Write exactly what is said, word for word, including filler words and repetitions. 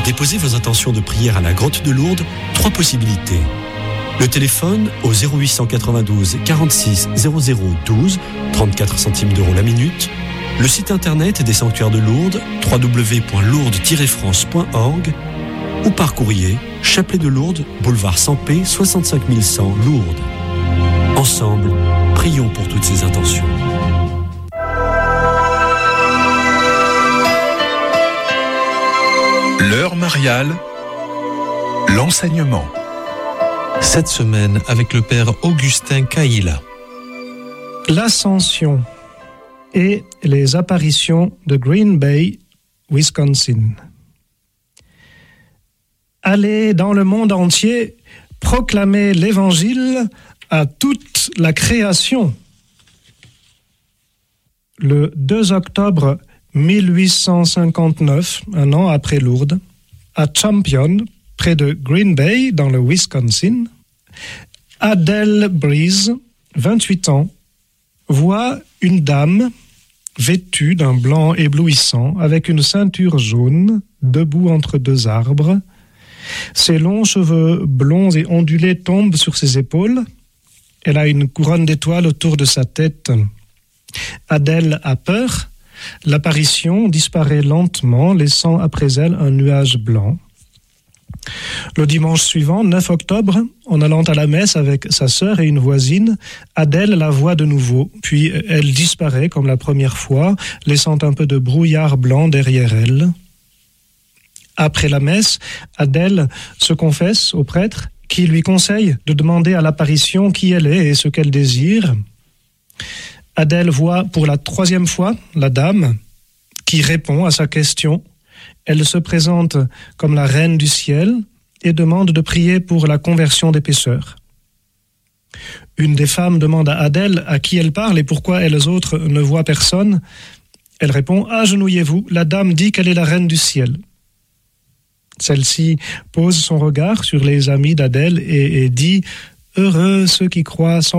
déposer vos intentions de prière à la grotte de Lourdes, trois possibilités. Le téléphone au zéro huit cent quatre-vingt-douze quarante-six zéro zéro douze, trente-quatre centimes d'euros la minute. Le site internet des sanctuaires de Lourdes, w w w point lourdes tiret france point org, ou par courrier, Chapelet de Lourdes, boulevard Sampé, soixante-cinq mille cent, Lourdes. Ensemble, prions pour toutes ces intentions. L'heure mariale, l'enseignement. Cette semaine avec le père Augustin Caïla. L'Ascension et les apparitions de Green Bay, Wisconsin. Allez dans le monde entier proclamer l'Évangile à toute la création. Le deux octobre mille huit cent cinquante-neuf, un an après Lourdes, à Champion, près de Green Bay, dans le Wisconsin, Adele Breeze, vingt-huit ans, voit une dame vêtue d'un blanc éblouissant avec une ceinture jaune, debout entre deux arbres. Ses longs cheveux blonds et ondulés tombent sur ses épaules. Elle a une couronne d'étoiles autour de sa tête. Adèle a peur. L'apparition disparaît lentement, laissant après elle un nuage blanc. Le dimanche suivant, neuf octobre, en allant à la messe avec sa sœur et une voisine, Adèle la voit de nouveau, puis elle disparaît comme la première fois, laissant un peu de brouillard blanc derrière elle. Après la messe, Adèle se confesse au prêtre qui lui conseille de demander à l'apparition qui elle est et ce qu'elle désire. Adèle voit pour la troisième fois la dame qui répond à sa question. Elle se présente comme la reine du ciel et demande de prier pour la conversion des pécheurs. Une des femmes demande à Adèle à qui elle parle et pourquoi elles autres ne voient personne. Elle répond « Agenouillez-vous, la dame dit qu'elle est la reine du ciel ». Celle-ci pose son regard sur les amis d'Adèle et, et dit « Heureux ceux qui croient sans voir ».